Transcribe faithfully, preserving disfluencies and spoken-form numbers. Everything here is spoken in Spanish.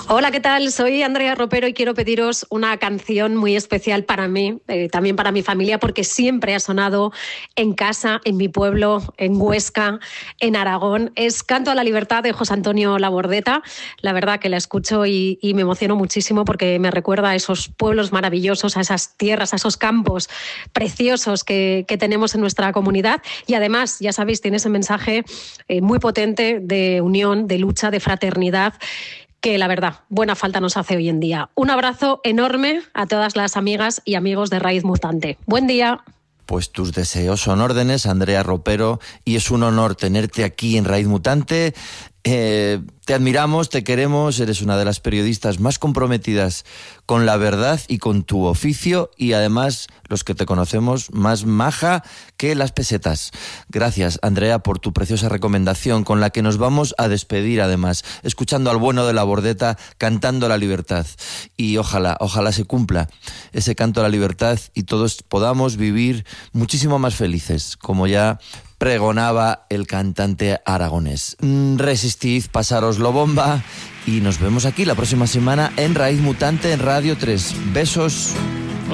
Hola, ¿qué tal? Soy Andrea Ropero y quiero pediros una canción muy especial para mí, eh, también para mi familia, porque siempre ha sonado en casa, en mi pueblo, en Huesca, en Aragón. Es Canto a la Libertad de José Antonio Labordeta. La verdad que la escucho y, y me emociono muchísimo porque me recuerda a esos pueblos maravillosos, a esas tierras, a esos campos preciosos que, que tenemos en nuestra comunidad. Y además, ya sabéis, tiene ese mensaje eh, muy potente de unión, de lucha, de fraternidad, que la verdad, buena falta nos hace hoy en día. Un abrazo enorme a todas las amigas y amigos de Raíz Mutante. Buen día. Pues tus deseos son órdenes, Andrea Ropero, y es un honor tenerte aquí en Raíz Mutante. Eh, te admiramos, te queremos, eres una de las periodistas más comprometidas con la verdad y con tu oficio, y además, los que te conocemos, más maja que las pesetas. Gracias, Andrea, por tu preciosa recomendación, con la que nos vamos a despedir, además, escuchando al bueno de Labordeta cantando la libertad. Y ojalá, ojalá se cumpla ese canto a la libertad y todos podamos vivir muchísimo más felices, como ya pregonaba el cantante aragonés. Resistid, pasároslo bomba y nos vemos aquí la próxima semana en Raíz Mutante en Radio tres. Besos.